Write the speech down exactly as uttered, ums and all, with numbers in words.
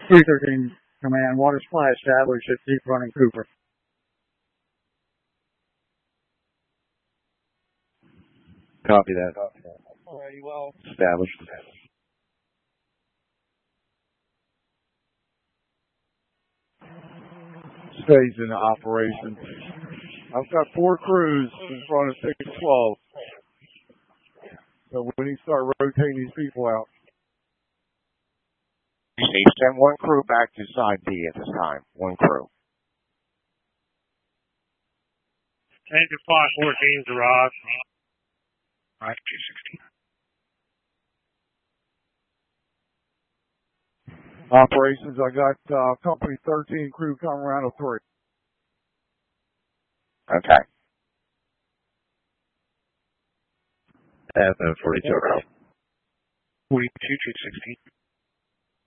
three thirteen command, water supply established at Deep Running Cooper. Copy that. Alrighty, well. Established. Stays in operation. I've got four crews in front of six twelve. So we need to start rotating these people out. Send one crew back to side B at this time. One crew. Engine five fourteen, garage. Right, two sixteen. Operations, I got uh, company thirteen crew coming around to three. Okay. F F forty-two. forty-two, two sixteen.